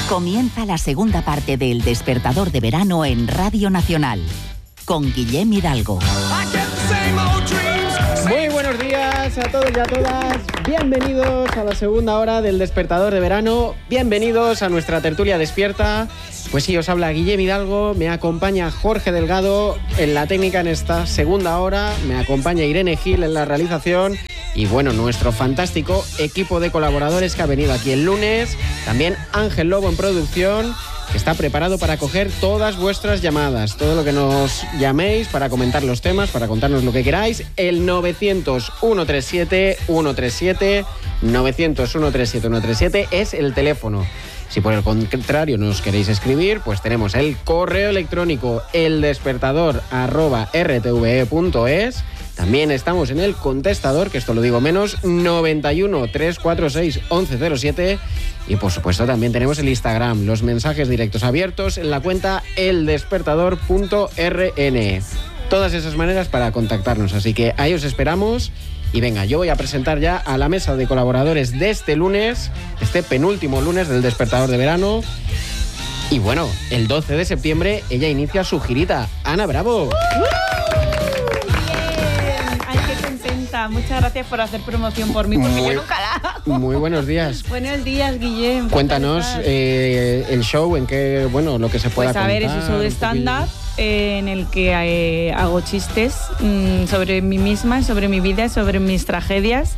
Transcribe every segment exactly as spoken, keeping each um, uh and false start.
Comienza la segunda parte de El Despertador de Verano en Radio Nacional, con Guillem Hidalgo. Muy buenos días a todos y a todas. Bienvenidos a la segunda hora del Despertador de Verano. Bienvenidos a nuestra tertulia despierta. Pues sí, os habla Guillem Hidalgo, me acompaña Jorge Delgado en la técnica en esta segunda hora, me acompaña Irene Gil en la realización y bueno, nuestro fantástico equipo de colaboradores que ha venido aquí el lunes. También Ángel Lobo en producción, que está preparado para coger todas vuestras llamadas, todo lo que nos llaméis para comentar los temas, para contarnos lo que queráis. El novecientos, ciento treinta y siete, ciento treinta y siete, novecientos, ciento treinta y siete, ciento treinta y siete es el teléfono. Si por el contrario nos queréis escribir, pues tenemos el correo electrónico eldespertador arroba r t v e punto es. También estamos en el contestador, que esto lo digo menos, noventa y uno, trescientos cuarenta y seis, once cero siete. Y por supuesto también tenemos el Instagram, los mensajes directos abiertos en la cuenta eldespertador punto r n. Todas esas maneras para contactarnos, así que ahí os esperamos. Y venga, yo voy a presentar ya a la mesa de colaboradores de este lunes, este penúltimo lunes del Despertador de Verano. Y bueno, el doce de septiembre ella inicia su girita. Ana Bravo. Muchas gracias por hacer promoción por mí, porque muy, yo nunca la hago. Muy buenos días. Buenos días, Guillem. Cuéntanos eh, el show, en qué, bueno, lo que se pueda pues a contar. Pues a ver, es un show de stand-up eh, en el que eh, hago chistes mmm, sobre mí misma, sobre mi vida, sobre mis tragedias.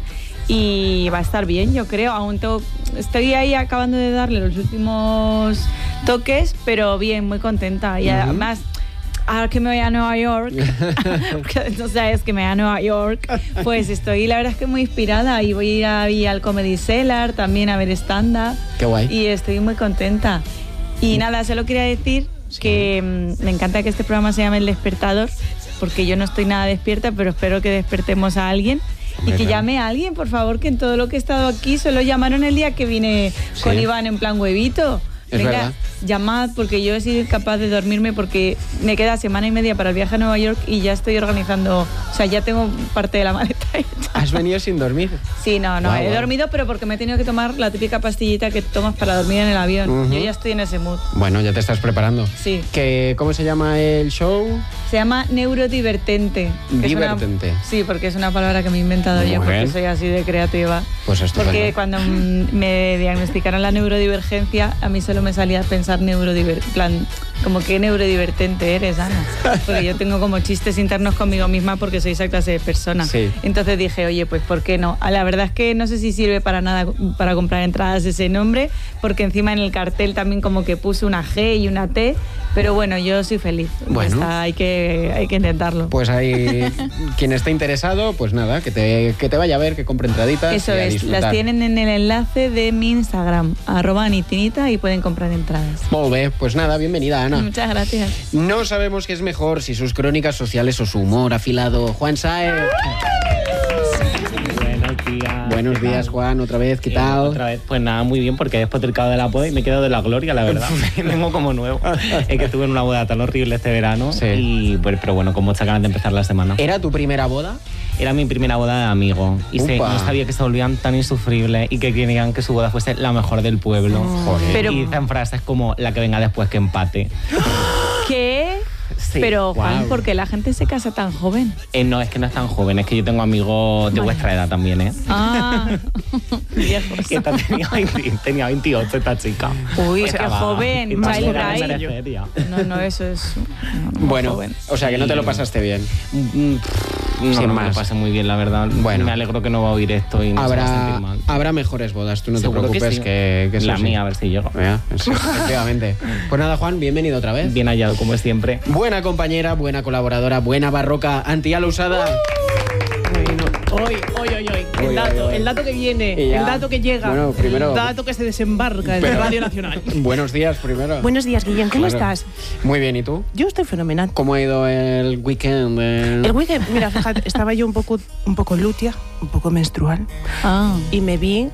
Y va a estar bien, yo creo. Aún tengo, estoy ahí acabando de darle los últimos toques, pero bien, muy contenta. Y uh-huh. además, ahora que me voy a Nueva York, porque no sabes que me voy a Nueva York, pues estoy, la verdad es que muy inspirada y voy a ir a, ir al Comedy Cellar también a ver stand-up. Qué guay. Y estoy muy contenta. Y nada, solo quería decir sí. que mmm, me encanta que este programa se llame El Despertador, porque yo no estoy nada despierta, pero espero que despertemos a alguien. Y que llame a alguien, por favor, que en todo lo que he estado aquí solo llamaron el día que vine sí. con Iván en plan huevito. Es Venga, verdad. llamad, porque yo he sido incapaz de dormirme porque me queda semana y media para el viaje a Nueva York y ya estoy organizando, o sea, ya tengo parte de la maleta hecha. ¿Has venido sin dormir? Sí, no, no, wow, he wow. dormido, pero porque me he tenido que tomar la típica pastillita que tomas para dormir en el avión. Uh-huh. Yo ya estoy en ese mood. Bueno, ya te estás preparando. Sí. ¿Qué, ¿Cómo se llama el show? Se llama Neurodivertente. Divertente. Una, sí, porque es una palabra que me he inventado Muy yo, porque bien. soy así de creativa. Pues estupendo. Porque cuando me diagnosticaron la neurodivergencia, a mí solo me salía a pensar neurodiver, plan, como que neurodivertente eres, Ana. Porque yo tengo como chistes internos conmigo misma porque soy esa clase de persona. Sí. Entonces dije, oye, pues ¿por qué no? La verdad es que no sé si sirve para nada para comprar entradas ese nombre, porque encima en el cartel también como que puse una G y una T, pero bueno, yo soy feliz. Bueno. Está, hay que, hay que intentarlo. Pues hay quien esté interesado, pues nada, que te, que te vaya a ver, que compre entraditas. Eso y a es, disfrutar. las tienen en el enlace de mi Instagram, arroba anitinita, y pueden comprar entradas. Muy bien, pues nada, bienvenida, Ana. Muchas gracias. No sabemos qué es mejor, si sus crónicas sociales o su humor afilado. Juan Saez. Buenos días. Buenos días, Juan, otra vez, ¿qué eh, tal? Otra vez, pues nada, muy bien, porque después del cabo de la boda y me he quedado de la gloria, la verdad. Vengo como nuevo. Es que estuve en una boda tan horrible este verano. Sí. Y pues, pero bueno, con muchas ganas de empezar la semana. ¿Era tu primera boda? Era mi primera boda de amigo. Y se, no sabía que se volvían tan insufribles y que querían que su boda fuese la mejor del pueblo. Oh, joder. Pero, y dicen frases como la que venga después que empate. ¿qué? Sí. Pero, Juan, Wow. ¿por qué la gente se casa tan joven? Eh, no, es que no es tan joven, es que yo tengo amigos de Vale. vuestra edad también, ¿eh? Ah, viejos. Que esta tenía, veinte, tenía veintiocho esta chica. Uy, O sea, qué va. joven, Y más Child joven Bride. eres feria. No, no, eso es no, no, Bueno, joven. o sea que no te lo pasaste bien. No, Sin no, más. me lo pasé muy bien, la verdad. Bueno. Me alegro que no va a oír esto y no se va a Habrá, sentir mal. habrá mejores bodas, tú no te Seguro que preocupes, sí. que, que eso La sí. mía, a ver si llego. Ya, sí, efectivamente. Pues nada, Juan, bienvenido otra vez. Bien hallado, como siempre. Buena compañera, buena colaboradora, buena barroca, antía la usada. Bueno, hoy, hoy, hoy, hoy. El Hoy, dato, hoy, hoy. el dato que viene, Y ya. el dato que llega, Bueno, primero- el dato que se desembarca en Pero- Radio Nacional. Buenos días primero. Buenos días, Guillem, ¿cómo Claro. estás? Muy bien, ¿y tú? Yo estoy fenomenal. ¿Cómo ha ido el weekend? El, El weekend, mira, fíjate, estaba yo un poco, un poco lútea, un poco menstrual, Ah. y me vi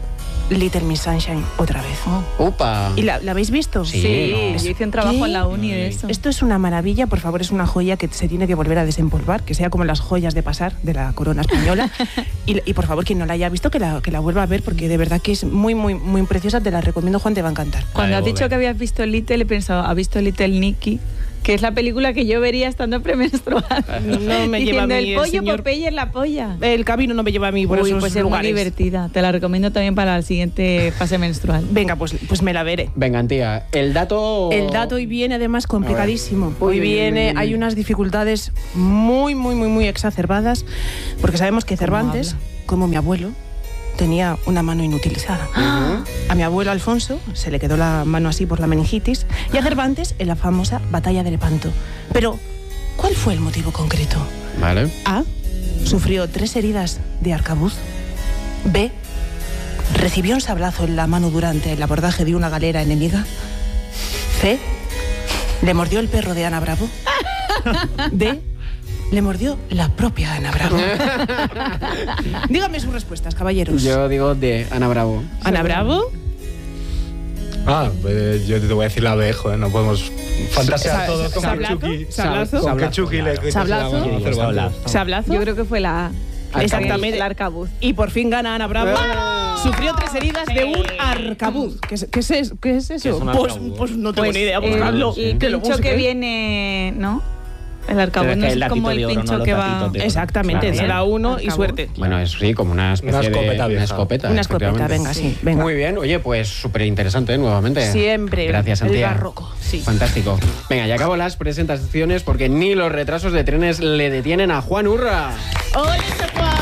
Little Miss Sunshine otra vez. Oh. ¡Upa! ¿Y la, la habéis visto? Sí. Sí, no. yo hice un trabajo ¿Qué? en la uni de eso. Esto es una maravilla, por favor, es una joya que se tiene que volver a desempolvar, que sea como las joyas de pasar de la corona española. y, y por favor, quien no la haya visto, que la, que la vuelva a ver, porque de verdad que es muy, muy, muy preciosa, te la recomiendo, Juan, te va a encantar. Cuando Ay, has dicho joder. que habías visto Little, he pensado, ¿has visto Little Nicky? Que es la película que yo vería estando premenstrual. No me lleva a Diciendo, mí el el pollo señor- Popeye es la polla. El camino no me lleva a mí por Uy, esos pues es muy lugares. divertida. Te la recomiendo también para la siguiente fase menstrual. Venga, pues, pues me la veré. Venga, tía, el dato... El dato hoy viene además complicadísimo. Uy, Hoy uy, viene, uy, uy. hay unas dificultades muy, muy, muy, muy exacerbadas, porque sabemos que Cervantes, como mi abuelo, tenía una mano inutilizada. Ujú. A mi abuelo Alfonso se le quedó la mano así por la meningitis y a Cervantes en la famosa batalla de Lepanto. Pero, ¿cuál fue el motivo concreto? Vale. A. Sufrió tres heridas de arcabuz. B. Recibió un sablazo en la mano durante el abordaje de una galera enemiga. C. Le mordió el perro de Ana Bravo. D. Le mordió la propia Ana Bravo. Dígame sus respuestas, caballeros. Yo digo de Ana Bravo. Ana Bravo. Ah, eh, yo te voy a decir la B, joder, no podemos fantasear Sa- todos con que ¿sablazo? Chucky... ¿Sablazo? Con que Sablazo, Chucky le quite la ¿Sablazo? mano a Digo, Cervantes. sablazo. ¿Sablazo? Yo creo que fue la A. Exactamente. El arcabuz. Y por fin gana Ana Bravo. Sufrió tres heridas de un arcabuz. ¿Qué es, qué es, eso? ¿Qué es eso? ¿Qué es un pues, arcabuz? pues no tengo Pues ni idea. el, Buscadlo. el Que lo pincho busque. que viene, ¿no? El arcabuz Pero es no que es el latito como el de oro, pincho no los que va... tatitos de oro. Exactamente, Claro. será uno y Arcabuz. suerte. Bueno, es sí, como una especie Una escopeta de... Una vieja. escopeta, Una escopeta, efectivamente. venga, sí, venga. Muy bien, oye, pues súper interesante, nuevamente. Siempre. Gracias, el Antía. barroco. Sí. Fantástico. Venga, ya acabo las presentaciones porque ni los retrasos de trenes le detienen a Juan Urra. ¡Hola, Juan!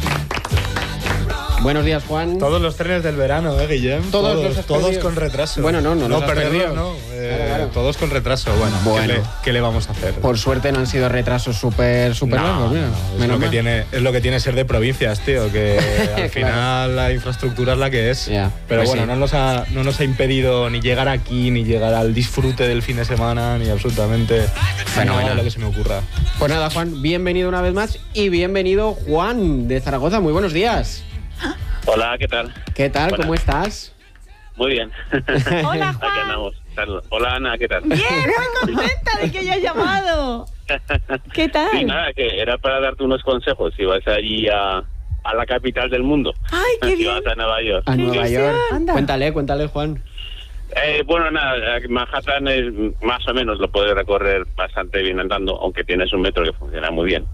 Buenos días, Juan. Todos los trenes del verano, ¿eh, Guillem? Todos todos, los has todos perdido. con retraso. Bueno, no, no los has perderlos, perdido. no. Eh, Claro, claro. Todos con retraso. Bueno, Bueno. ¿qué, le, qué le vamos a hacer? Por suerte no han sido retrasos súper, súper No, largos, mira. no, es, Menos lo que mal. tiene, es lo que tiene ser de provincias, tío, que al final la infraestructura es la que es. Ya, Pero pues bueno, sí. no, nos ha, no nos ha impedido ni llegar aquí, ni llegar al disfrute del fin de semana, ni absolutamente Fenomenal. nada de lo que se me ocurra. Pues nada, Juan, bienvenido una vez más y bienvenido Juan de Zaragoza. Muy buenos días. Hola, ¿qué tal? ¿Qué tal? Buenas. ¿Cómo estás? Muy bien. Hola, Aquí Juan. andamos. Tal- Hola, Ana, ¿qué tal? Bien, muy contenta de que hayas llamado. ¿Qué tal? Sí, nada, que era para darte unos consejos si vas allí a, a la capital del mundo. Ay, qué si bien. vas a Nueva York. A Nueva ilusión. York. Anda. Cuéntale, cuéntale, Juan. Eh, bueno, nada, Manhattan es, más o menos lo puedes recorrer bastante bien andando, aunque tienes un metro que funciona muy bien.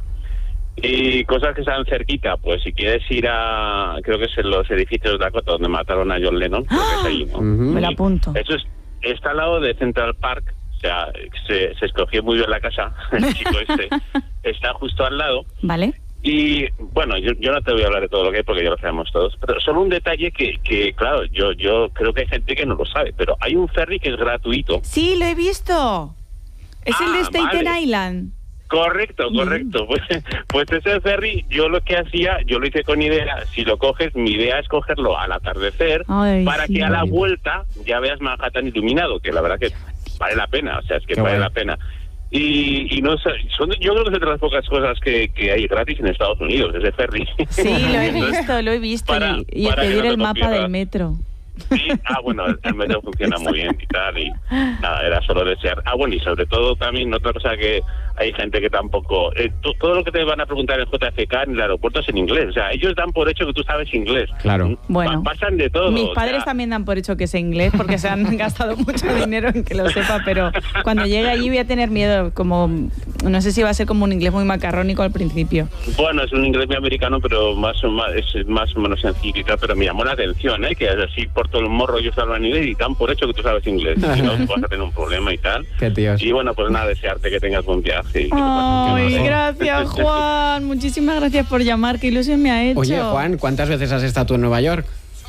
Y cosas que están cerquita, pues si quieres ir a, creo que es en los edificios de Dakota donde mataron a John Lennon, creo que es allí, ¿no? Ujú. Me la apunto. Eso es, está al lado de Central Park, o sea, se, se escogió muy bien la casa, el chico este, está justo al lado. ¿Vale? Y bueno, yo, yo no te voy a hablar de todo lo que hay porque ya lo sabemos todos, pero solo un detalle que, que claro, yo, yo creo que hay gente que no lo sabe, pero hay un ferry que es gratuito. Sí, lo he visto. Es el de Ah, Staten vale. Island. Correcto, correcto. Pues, pues ese ferry, yo lo que hacía, yo lo hice con idea, si lo coges, mi idea es cogerlo al atardecer Ay, para sí. que a la vuelta ya veas Manhattan iluminado, que la verdad que vale la pena, o sea, es que Qué vale guay. la pena. Y, y no sé, son, yo creo que es de las pocas cosas que, que hay gratis en Estados Unidos, ese ferry. Sí, lo he Entonces, visto, lo he visto. para- y y para que pedir no te el mapa confieras. del metro. Sí, ah, bueno, el metro funciona muy bien y tal, y nada, era solo desear. Ah, bueno, y sobre todo también otra cosa que hay gente que tampoco... Eh, to- todo lo que te van a preguntar en J F K en el aeropuerto es en inglés, o sea, ellos dan por hecho que tú sabes inglés. Claro. Bueno. Pa- pasan de todo. Mis o padres sea, también dan por hecho que sé inglés porque se han gastado mucho dinero en que lo sepa, pero cuando llegue allí voy a tener miedo, como no sé si va a ser como un inglés muy macarrónico al principio. Bueno, es un inglés muy americano, pero más o, más, es más o menos sencillo y tal, pero me llamó la atención, ¿eh? Que así por todo el morro yo hablan inglés y dan por hecho que tú sabes inglés, si no vas a tener un problema y tal. Qué tíos. Y bueno, pues nada, desearte que tengas buen viaje. Y que te pases Ay, bien. gracias, Juan. Muchísimas gracias por llamar. Qué ilusión me ha hecho. Oye, Juan, ¿cuántas veces has estado tú en Nueva York?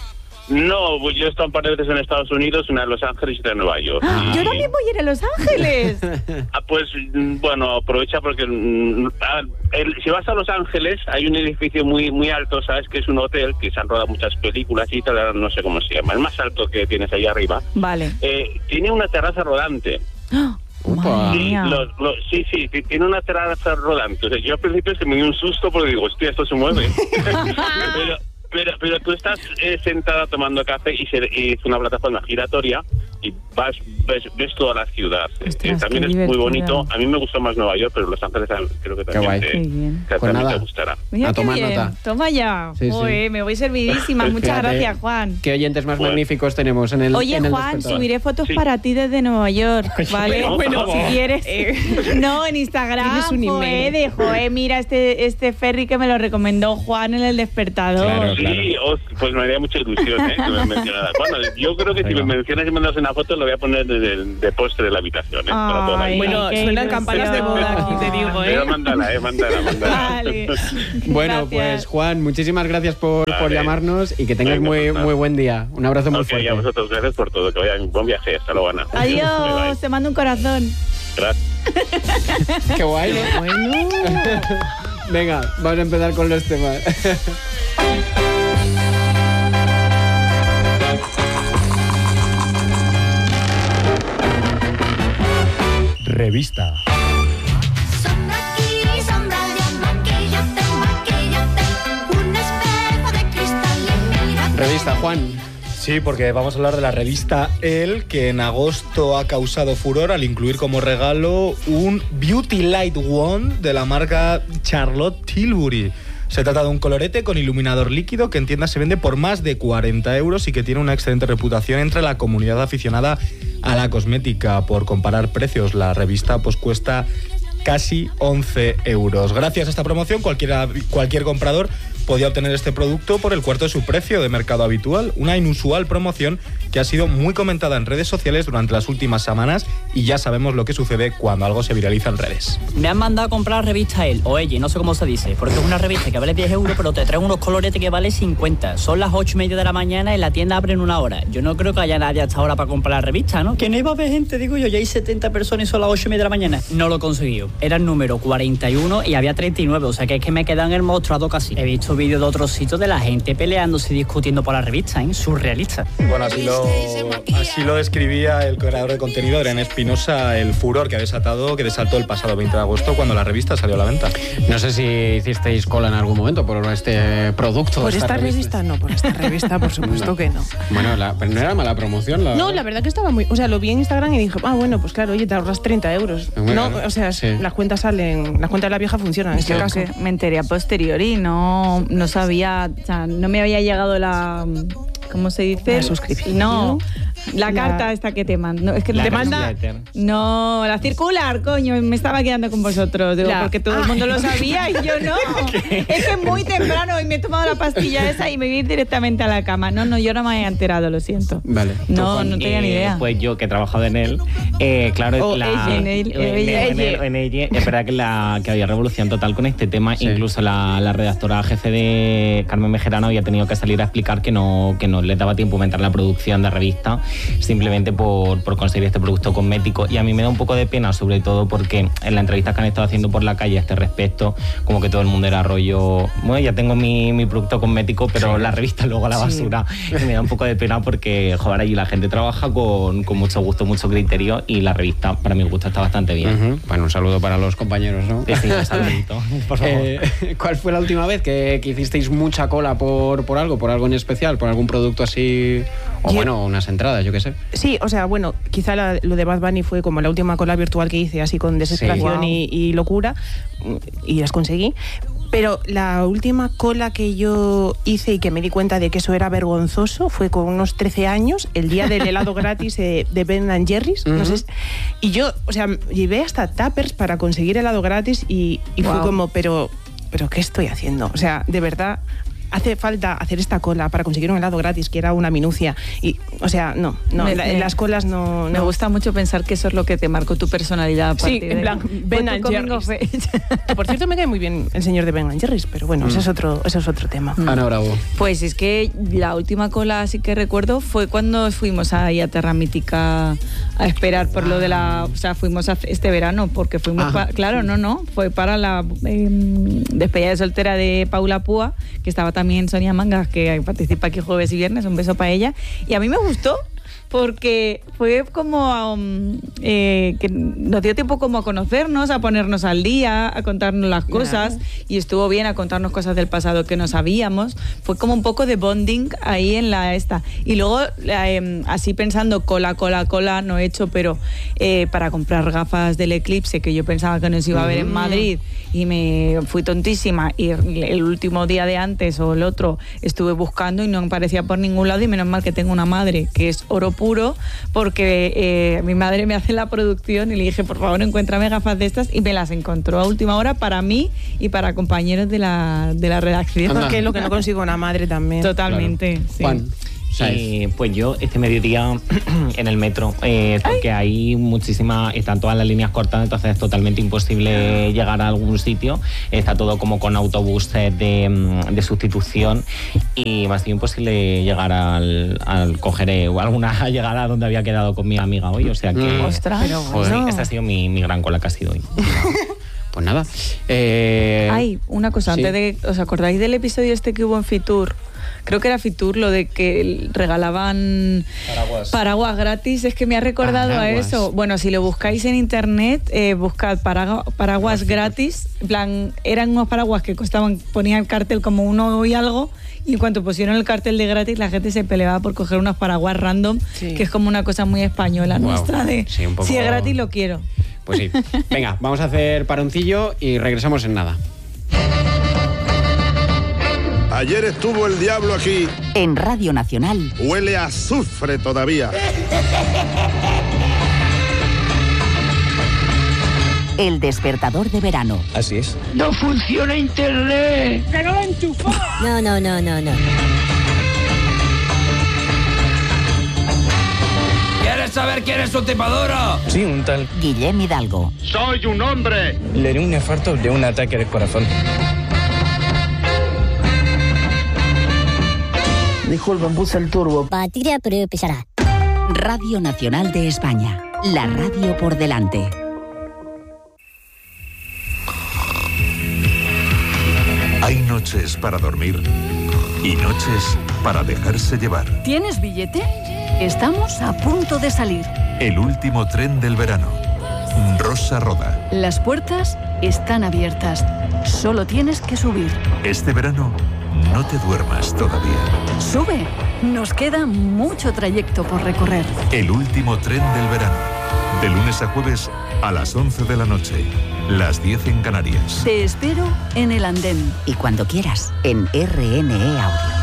No, pues yo he estado un par de veces en Estados Unidos, una en Los Ángeles y otra en Nueva York. ¡Ah! Y- Yo también voy a ir a Los Ángeles. Ah, pues mm, bueno, aprovecha porque mm, ah, el- si vas a Los Ángeles hay un edificio muy muy alto, ¿sabes? Que es un hotel que se han rodado muchas películas y tal, ahora no sé cómo se llama, el más alto que tienes ahí arriba. Vale. Eh, tiene una terraza rodante. ¡Ah! Upa. Madre Sí, mía. los- los- sí, sí, ti- tiene una terraza rodante. O sea, yo al principio es que me dio un susto porque digo, hostia, esto se mueve. pero, Pero, pero tú estás eh, sentada tomando café y, se, y es una plataforma giratoria y vas ves, ves toda la ciudad. Ostras, eh, también qué es muy divertido. bonito. A mí me gustó más Nueva York, pero Los Ángeles creo que Qué también, guay. te, Qué bien. que Pues también nada. te gustará. Mira A qué tomar bien. nota. Toma ya. Sí, sí. Joder, me voy servidísima. Muchas Fíjate gracias, Juan. Qué oyentes más Bueno. magníficos tenemos en el Oye, en el Juan, despertador. subiré fotos Sí. para ti desde Nueva York, ¿vale? bueno, Bueno, por si favor. quieres. no, en Instagram. Tienes un joe, email. de, joe, mira este, este ferry que me lo recomendó Juan en el despertador. Claro, Sí, os- pues me haría mucha ilusión, ¿eh? Que me mencionaras. Bueno, yo creo que si Venga. me mencionas y mandas una foto, lo voy a poner de, de, de postre de la habitación, ¿eh? Para toda la Ay, vida. Bueno, qué suenan ilusión. campanas de boda aquí, te digo, ¿eh? Pero mándala, ¿eh? Mándala, mándala. Vale. Bueno, Gracias. pues Juan, muchísimas gracias por, por Vale. llamarnos y que tengas Venga, muy, pues nada. muy buen día. Un abrazo muy Ok, fuerte. y a vosotros gracias por todo. Que vayan buen viaje. Hasta luego, Ana. Bye, Adiós, bye. te mando un corazón. Gracias. Qué guay, ¿no? Bueno. Venga, vamos a empezar con los temas. Revista. Sombra aquí, sombra allá, maquíllate, maquíllate. Un espejo de cristal y mira. Revista, Juan. Sí, porque vamos a hablar de la revista Elle, que en agosto ha causado furor al incluir como regalo un Beauty Light Wand de la marca Charlotte Tilbury. Se trata de un colorete con iluminador líquido que en tiendas se vende por más de cuarenta euros y que tiene una excelente reputación entre la comunidad aficionada a la cosmética. Por comparar precios, la revista pues cuesta casi once euros. Gracias a esta promoción, cualquiera, cualquier comprador podía obtener este producto por el cuarto de su precio de mercado habitual. Una inusual promoción que ha sido muy comentada en redes sociales durante las últimas semanas y ya sabemos lo que sucede cuando algo se viraliza en redes. Me han mandado a comprar la revista Elle, o Elle, no sé cómo se dice, porque es una revista que vale diez euros, pero te trae unos coloretes que vale cincuenta. Son las ocho y media de la mañana y la tienda abre en una hora. Yo no creo que haya nadie hasta ahora para comprar la revista, ¿no? Que no iba a haber gente, digo yo, ya hay setenta personas y son las ocho y media de la mañana. No lo he conseguido. Era el número cuarenta y uno y había treinta y nueve, o sea que es que me quedan en el mostrado casi. He visto vídeos de otros sitios de la gente peleándose y discutiendo por la revista, ¿eh? Surrealista. Bueno, así lo, así lo describía el creador de contenido, Adrián Espinosa, el furor que ha desatado, que desató el pasado veinte de agosto cuando la revista salió a la venta. No sé si hicisteis cola en algún momento por este producto. Por esta revista no, por esta revista por supuesto que no. Bueno, la- pero no era mala promoción. La... No, la verdad que estaba muy... O sea, lo vi en Instagram y dije, ah, bueno, pues claro, oye, te ahorras treinta euros. Bueno, no, o sea, sí. las cuentas salen... Las cuentas de la vieja funcionan en este Yo caso. que me enteré a posteriori, no, no sabía, o sea, no me había llegado la, ¿cómo se dice? La suscripción. No, la, La- carta esta que te manda. No, es que La te manda. newsletter. No, la circular, coño, me estaba quedando con vosotros, digo, La- porque todo el Ah. mundo lo sabía y yo no. Es que es muy temprano y me he tomado la pastilla esa y me voy a ir directamente a la cama. No, no, yo no me había enterado, lo siento. Vale. No, no tenía ni Eh, idea. Pues yo, que he trabajado en él, eh, claro, O la, ella, en él, en, ella. en él, en ella, es verdad que, la, que había revolución total con este tema. Sí. Incluso la, la redactora jefe de Carmen Mejerano había tenido que salir a explicar que no, que no les daba tiempo aumentar la producción de revista simplemente por, por conseguir este producto cosmético. Y a mí me da un poco de pena, sobre todo porque en las entrevistas que han estado haciendo por la calle a este respecto, como que todo el mundo era rollo, bueno, ya tengo mi, mi producto cosmético, pero Sí. la revista luego a la basura. Y me da un poco de pena porque, joder, allí la gente trabaja con, con mucho gusto, mucho criterio y la revista, para mi gusto, está bastante bien. Ujú. Bueno, un saludo para los compañeros, ¿no? Sí, un saludito, por favor. Eh, ¿Cuál fue la última vez que, que hicisteis mucha cola por, por algo, por algo en especial, por algún producto así? O Yo- bueno, unas entradas, yo qué sé. Sí, o sea, bueno, quizá la- lo de Bad Bunny fue como la última cola virtual que hice, así con desesperación Sí. y, y locura, y las conseguí. Pero la última cola que yo hice y que me di cuenta de que eso era vergonzoso fue con unos trece años, el día del helado gratis eh, de Ben and Jerry's. No sé, si- y yo, o sea, llevé hasta tuppers para conseguir helado gratis y, y fue Guau. como, pero, pero ¿qué estoy haciendo? O sea, de verdad... Hace falta hacer esta cola para conseguir un helado gratis, que era una minucia. Y, o sea, no, no, Me- la- me- las colas no, Me no. gusta mucho pensar que eso es lo que te marcó tu personalidad. A Sí, partir en de- plan, Fue Ben tu and coming of Jerry's. age. Que, por cierto, me cae muy bien el señor de Ben and Jerry's, pero bueno, ese es otro, ese es otro tema. Ana Bravo. Pues es que la última cola así que recuerdo fue cuando fuimos ahí a Terra Mítica a esperar por lo de la... O sea, fuimos a- este verano porque fuimos... Ajá. pa- claro, no, no. Fue para la eh, despedida de soltera de Paula Púa, que estaba también Sonia Mangas, que participa aquí jueves y viernes. Un beso para ella. Y a mí me gustó. porque fue como um, eh, que nos dio tiempo como a conocernos, a ponernos al día, a contarnos las cosas, claro. Y estuvo bien a contarnos cosas del pasado que no sabíamos. Fue como un poco de bonding ahí en la esta. Y luego, eh, así pensando, cola, cola, cola, no he hecho, pero eh, para comprar gafas del Eclipse, que yo pensaba que nos iba a ver en Madrid, y me fui tontísima, y el último día de antes o el otro estuve buscando y no aparecía por ningún lado, y menos mal que tengo una madre que es oro puro, porque eh, mi madre me hace la producción y le dije, por favor, encuéntrame gafas de estas, y me las encontró a última hora para mí y para compañeros de la, de la redacción. Anda. Que es lo que no consigo una madre también. Totalmente, claro. sí. Juan. Eh, pues yo este mediodía en el metro, eh, porque hay muchísimas, están todas las líneas cortadas, entonces es totalmente imposible llegar a algún sitio. Está todo como con autobuses de, de sustitución, y me ha sido imposible llegar al, al coger eh, alguna llegada donde había quedado con mi amiga hoy, o sea que Mm. Ostras, pero pues, bueno. esta ha sido mi, mi gran cola que ha sido hoy. Pues nada. Eh... Ay, una cosa, sí. antes de, ¿os acordáis del episodio este que hubo en Fitur? Creo que era Fitur, lo de que regalaban Paraguas. paraguas gratis. Es que me ha recordado Paraguas. a eso. Bueno, si lo buscáis en internet, eh, buscad paragu- paraguas gratis. En plan, eran unos paraguas que costaban, ponían el cartel como uno y algo, y en cuanto pusieron el cartel de gratis, la gente se peleaba por coger unos paraguas random, Sí. que es como una cosa muy española Wow. nuestra de, Sí, un poco- si es gratis lo quiero. Pues sí. Venga, vamos a hacer paroncillo y regresamos en nada. Ayer estuvo el diablo aquí. En Radio Nacional, Huele a azufre todavía. El despertador de verano. Así es. ¡No funciona internet! ¡Que no lo enchufó! No, no, no, no, no. ¿Quieres saber quién es su tipadora? Sí, un tal. Guillem Hidalgo. ¡Soy un hombre! Le dio un infarto de un ataque al corazón. Disculpen, puse el turbo. Batería pero empezará. Radio Nacional de España. La radio por delante. Hay noches para dormir y noches para dejarse llevar. ¿Tienes billete? Estamos a punto de salir. El último tren del verano. Rosa Roda. Las puertas están abiertas. Solo tienes que subir. Este verano, no te duermas todavía. Sube. Nos queda mucho trayecto por recorrer. El último tren del verano. De lunes a jueves a las once de la noche. Las diez en Canarias. Te espero en el andén. Y cuando quieras, en R N E Audio.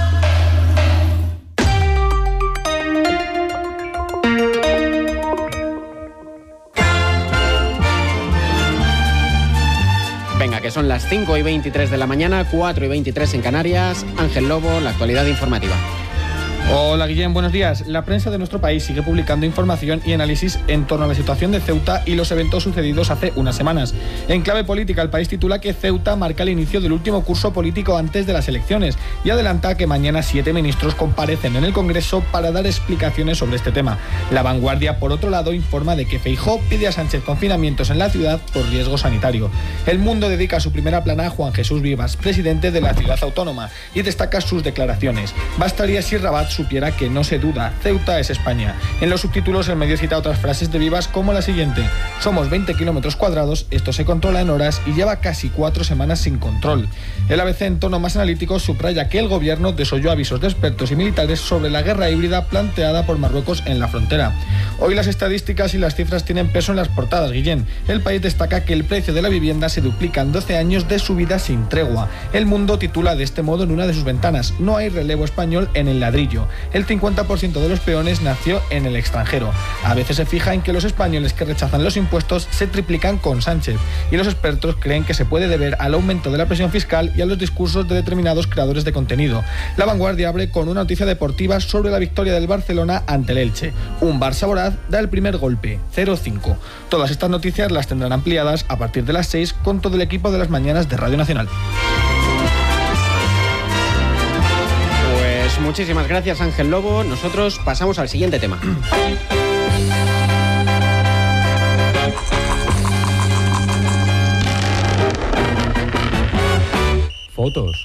Venga, que son las cinco y veintitrés de la mañana, cuatro y veintitrés en Canarias. Ángel Lobo, la actualidad informativa. Hola Guillem, buenos días. La prensa de nuestro país sigue publicando información y análisis en torno a la situación de Ceuta y los eventos sucedidos hace unas semanas. En clave política, el país titula que Ceuta marca el inicio del último curso político antes de las elecciones y adelanta que mañana siete ministros comparecen en el Congreso para dar explicaciones sobre este tema. La Vanguardia, por otro lado, informa de que Feijóo pide a Sánchez confinamientos en la ciudad por riesgo sanitario. El Mundo dedica su primera plana a Juan Jesús Vivas, presidente de la ciudad autónoma, y destaca sus declaraciones. Bastaría si Rabat supiera que no se duda, Ceuta es España. En los subtítulos el medio cita otras frases de Vivas como la siguiente: somos veinte kilómetros cuadrados, esto se controla en horas y lleva casi cuatro semanas sin control. El A B C, en tono más analítico, subraya que el gobierno desoyó avisos de expertos y militares sobre la guerra híbrida planteada por Marruecos en la frontera. Hoy las estadísticas y las cifras tienen peso en las portadas, Guillén. El País destaca que el precio de la vivienda se duplica en doce años de subida sin tregua. El Mundo titula de este modo en una de sus ventanas: no hay relevo español en el ladrillo. El cincuenta por ciento de los peones nació en el extranjero. A veces se fija en que los españoles que rechazan los impuestos se triplican con Sánchez, y los expertos creen que se puede deber al aumento de la presión fiscal y a los discursos de determinados creadores de contenido. La Vanguardia abre con una noticia deportiva sobre la victoria del Barcelona ante el Elche. Un Barça voraz da el primer golpe, cero cinco. Todas estas noticias las tendrán ampliadas a partir de las seis con todo el equipo de las mañanas de Radio Nacional. Pues muchísimas gracias, Ángel Lobo. Nosotros pasamos al siguiente tema. Fotos.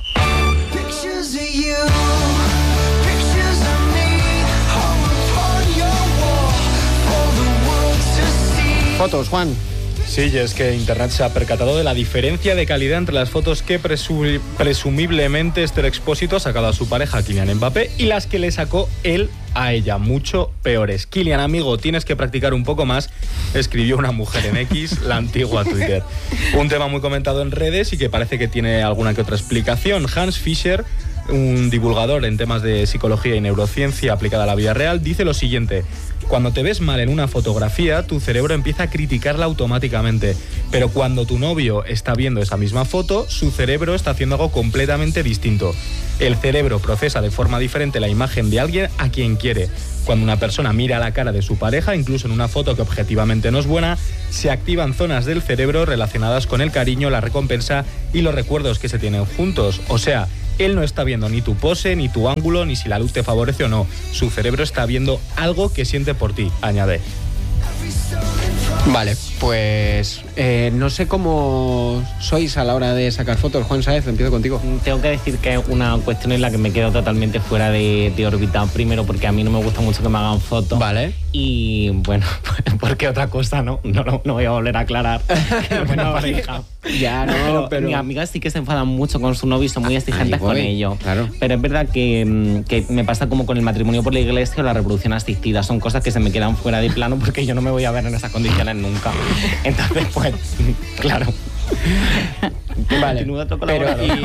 Fotos, Juan. Sí, y es que Internet se ha percatado de la diferencia de calidad entre las fotos que presu- presumiblemente Esther Expósito ha sacado a su pareja Kylian Mbappé y las que le sacó él a ella, mucho peores. Kylian, amigo, tienes que practicar un poco más, escribió una mujer en X, la antigua Twitter. Un tema muy comentado en redes y que parece que tiene alguna que otra explicación. Hans Fischer, un divulgador en temas de psicología y neurociencia aplicada a la vida real, dice lo siguiente: cuando te ves mal en una fotografía, tu cerebro empieza a criticarla automáticamente, pero cuando tu novio está viendo esa misma foto, su cerebro está haciendo algo completamente distinto. El cerebro procesa de forma diferente la imagen de alguien a quien quiere. Cuando una persona mira la cara de su pareja, incluso en una foto que objetivamente no es buena, se activan zonas del cerebro relacionadas con el cariño, la recompensa y los recuerdos que se tienen juntos. O sea, él no está viendo ni tu pose, ni tu ángulo, ni si la luz te favorece o no. Su cerebro está viendo algo que siente por ti, añade. Vale, pues eh, no sé cómo sois a la hora de sacar fotos. Juan Sáez, empiezo contigo. Tengo que decir que es una cuestión en la que me quedo totalmente fuera de, de órbita. Primero porque a mí no me gusta mucho que me hagan fotos. Vale. Y bueno, porque otra cosa no, no, no, no voy a volver a aclarar. Que buena pareja. Ya, no, pero, pero... Mis amigas sí que se enfadan mucho con su novio y son muy exigentes con ello. Claro. Pero es verdad que, que me pasa como con el matrimonio por la iglesia o la reproducción asistida. Son cosas que se me quedan fuera de plano porque yo no me voy a ver en esas condiciones nunca. Entonces, pues, claro. Vale, pero y...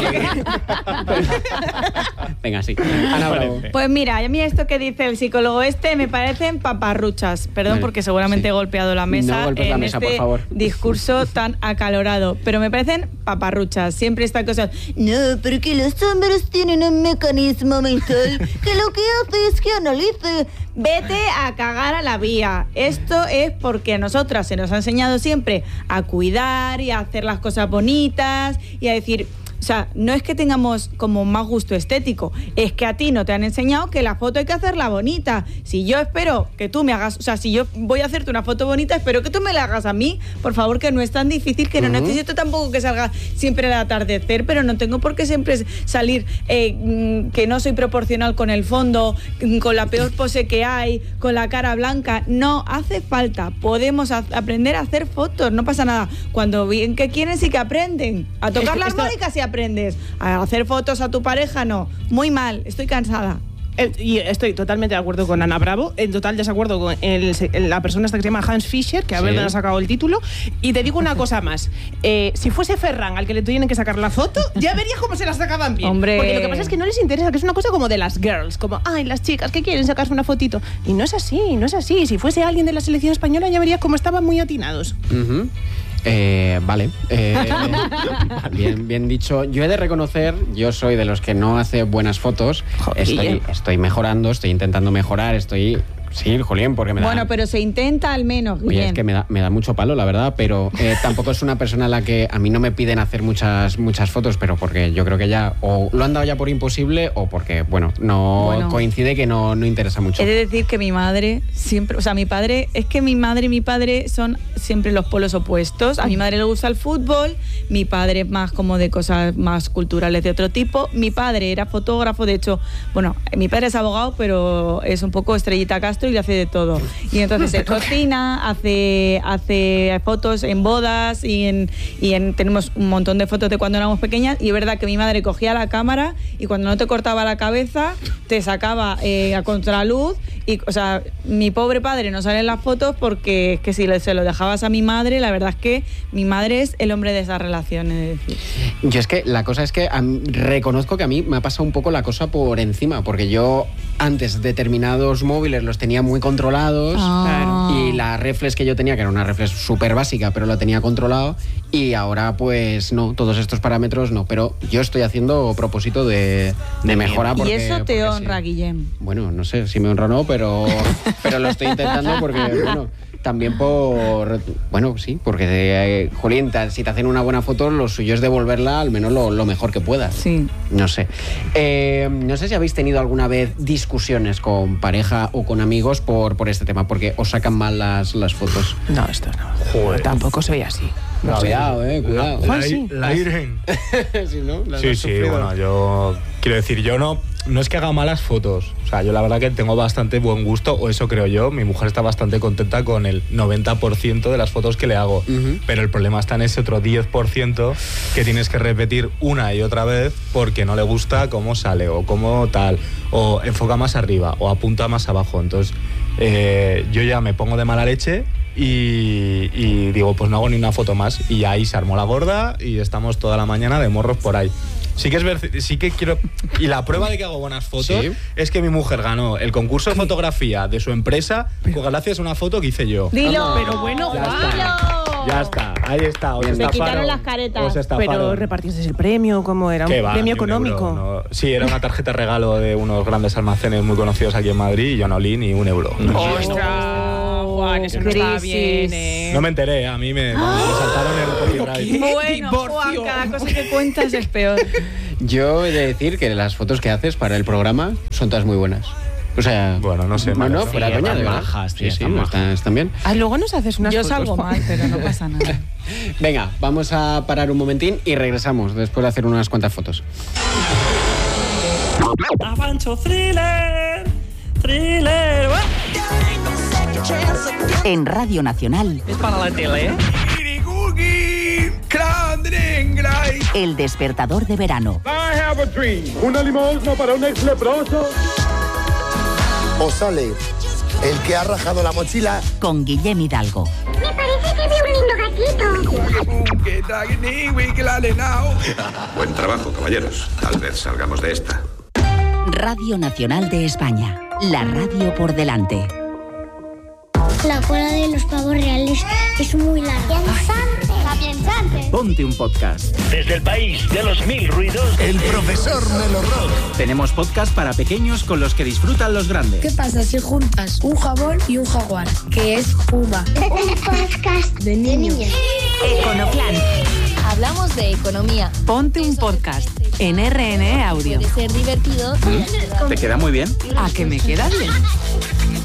Venga, sí. Ana Bravo. Pues mira, a mí esto que dice el psicólogo este me parecen paparruchas. Perdón, vale, porque seguramente sí. he golpeado la mesa no golpes en la mesa, este por favor. discurso tan acalorado. Pero me parecen paparruchas. Siempre esta cosa... No, porque los hombres tienen un mecanismo mental que lo que hace es que analice. Vete a cagar a la vía. Esto es porque a nosotras se nos ha enseñado siempre a cuidar y a hacer las cosas bonitas y a decir... O sea, no es que tengamos como más gusto estético, es que a ti no te han enseñado que la foto hay que hacerla bonita. Si yo espero que tú me hagas, o sea, si yo voy a hacerte una foto bonita, espero que tú me la hagas a mí, por favor, que no es tan difícil, que no uh-huh. necesito tampoco que salga siempre al atardecer, pero no tengo por qué siempre salir eh, que no soy proporcional con el fondo, con la peor pose que hay, con la cara blanca. No hace falta, podemos ha- aprender a hacer fotos, no pasa nada. Cuando bien que quieren sí que aprenden, a tocar la armónica sí aprendes, a hacer fotos a tu pareja no, muy mal, estoy cansada. El, y estoy totalmente de acuerdo con Ana Bravo, en total desacuerdo con el, el, la persona esta que se llama Hans Fischer, que a ver dónde ha sacado el título. Y te digo una cosa más, eh, si fuese Ferran al que le tienen que sacar la foto, ya verías cómo se la sacaban bien. Hombre. Porque lo que pasa es que no les interesa, que es una cosa como de las girls, como, ay, las chicas que quieren sacarse una fotito. Y no es así, no es así. Si fuese alguien de la selección española ya verías cómo estaban muy atinados. Uh-huh. Eh, vale, eh, bien, bien dicho. Yo he de reconocer, yo soy de los que no hace buenas fotos. Estoy, estoy mejorando, estoy intentando mejorar, estoy... Sí, Julián, porque me da... Bueno, pero se intenta al menos. Oye, bien. es que me da, me da mucho palo, la verdad, pero eh, tampoco es una persona a la que a mí no me piden hacer muchas muchas fotos, pero porque yo creo que ya o lo han dado ya por imposible o porque, bueno, no bueno, coincide que no, no interesa mucho. He de decir que mi madre siempre, o sea, mi padre, es que mi madre y mi padre son siempre los polos opuestos. A mi madre le gusta el fútbol, mi padre es más como de cosas más culturales de otro tipo. Mi padre era fotógrafo, de hecho, bueno, mi padre es abogado, pero es un poco Estrellita Castro y le hace de todo. Y entonces él cocina, hace, hace fotos en bodas y, en, y en, tenemos un montón de fotos de cuando éramos pequeñas. Y es verdad que mi madre cogía la cámara y cuando no te cortaba la cabeza, te sacaba eh, a contraluz. Y, o sea, mi pobre padre no sale en las fotos porque es que si le, se lo dejabas a mi madre, la verdad es que mi madre es el hombre de esas relaciones. Es decir. Yo es que la cosa es que a mí, reconozco que a mí me ha pasado un poco la cosa por encima, porque yo antes determinados móviles los tenía muy controlados Ah. y la reflex que yo tenía, que era una reflex súper básica, pero la tenía controlado, y ahora pues no, todos estos parámetros no, pero yo estoy haciendo propósito de, de mejora. Porque, y eso te porque honra, sí. Guillem. Bueno, no sé si me honra o no, pero, pero lo estoy intentando porque, bueno, también por... Bueno, sí, porque, eh, Julián, si te hacen una buena foto, lo suyo es devolverla al menos lo, lo mejor que puedas. Sí. No sé. Eh, no sé si habéis tenido alguna vez discusiones con pareja o con amigos por, por este tema, porque os sacan mal las, las fotos. No, esto no. Joder. Tampoco soy así. No, cuidado, eh, cuidado. La, Juan, la, sí. la Irene. sí, ¿no? Sí, sí, bueno, yo... Quiero decir, yo no... no es que haga malas fotos. O sea, yo la verdad que tengo bastante buen gusto, o eso creo yo. Mi mujer está bastante contenta con el noventa por ciento de las fotos que le hago. Uh-huh. Pero el problema está en ese otro diez por ciento que tienes que repetir una y otra vez porque no le gusta cómo sale o cómo tal. O enfoca más arriba o apunta más abajo. Entonces, eh, yo ya me pongo de mala leche y, y digo, pues no hago ni una foto más. Y ahí se armó la gorda y estamos toda la mañana de morros por ahí. Sí que es ver, sí que quiero. Y la prueba de que hago buenas fotos ¿Sí? es que mi mujer ganó el concurso de fotografía de su empresa gracias a una foto que hice yo. Dilo, pero bueno, ya está, ya está, ahí está. Os Me quitaron las caretas. Pero repartiste el premio, ¿cómo era? ¿Un va, premio económico? Euro, no. Sí, era una tarjeta regalo de unos grandes almacenes muy conocidos aquí en Madrid y yo no olí ni un euro. ¡Ostras! Juan, eso no está bien, ¿eh? No me enteré, a mí me, vamos, me saltaron el copyright. Bueno, Juan, cada cosa que cuentas es peor. Yo he de decir que las fotos que haces para el programa son todas muy buenas. O sea, bueno, no sé. No, no, fuera sí, coña, de verdad. Bajas, sí, sí, están, están bien. Ah, luego nos haces unas Yo fotos. salgo mal, pero no pasa nada. Venga, vamos a parar un momentín y regresamos después de hacer unas cuantas fotos. Avancho thriller, thriller. En Radio Nacional. Es para la tele, ¿eh? El despertador de verano. I have a dream. Una limosna para un ex leproso. O sale el que ha rajado la mochila. Con Guillem Hidalgo. Me parece que veo un lindo gatito. Buen trabajo, caballeros. Tal vez salgamos de esta. Radio Nacional de España. La radio por delante. La cola de los pavos reales es muy larga. Pensante. Pensante. Ponte un podcast. Desde el país de los mil ruidos. El profesor Melo Rock. Tenemos podcast para pequeños con los que disfrutan los grandes. ¿Qué pasa si juntas un jabón y un jaguar? Que es Puma. Un podcast de niños. Econoplan. Hablamos de economía. Ponte un podcast en R N E Audio. Puede ser divertido. ¿Te queda muy bien? ¿A que me queda bien?